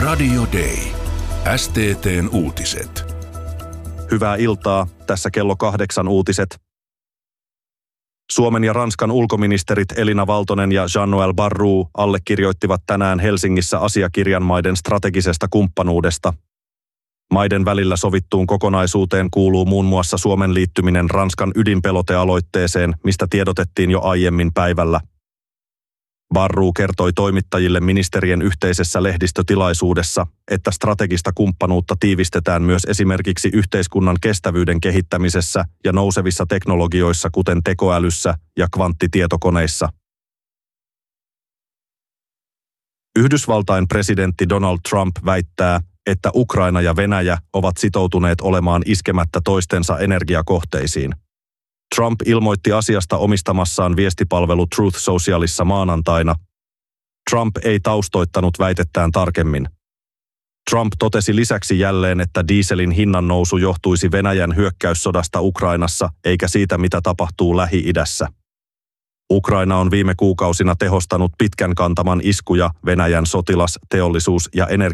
Radio Day. STT:n uutiset. Hyvää iltaa, tässä kello 8 uutiset. Suomen ja Ranskan ulkoministerit Elina Valtonen ja Jean-Noël Barrot allekirjoittivat tänään Helsingissä asiakirjan maiden strategisesta kumppanuudesta. Maiden välillä sovittuun kokonaisuuteen kuuluu muun muassa Suomen liittyminen Ranskan ydinpelotealoitteeseen, mistä tiedotettiin jo aiemmin päivällä. Barrot kertoi toimittajille ministerien yhteisessä lehdistötilaisuudessa, että strategista kumppanuutta tiivistetään myös esimerkiksi yhteiskunnan kestävyyden kehittämisessä ja nousevissa teknologioissa kuten tekoälyssä ja kvanttitietokoneissa. Yhdysvaltain presidentti Donald Trump väittää, että Ukraina ja Venäjä ovat sitoutuneet olemaan iskemättä toistensa energiakohteisiin. Trump ilmoitti asiasta omistamassaan viestipalvelu Truth Socialissa maanantaina. Trump ei taustoittanut väitettään tarkemmin. Trump totesi lisäksi jälleen, että dieselin hinnan nousu johtuisi Venäjän hyökkäyssodasta Ukrainassa eikä siitä, mitä tapahtuu Lähi-idässä. Ukraina on viime kuukausina tehostanut pitkän kantaman iskuja Venäjän sotilas-, teollisuus- ja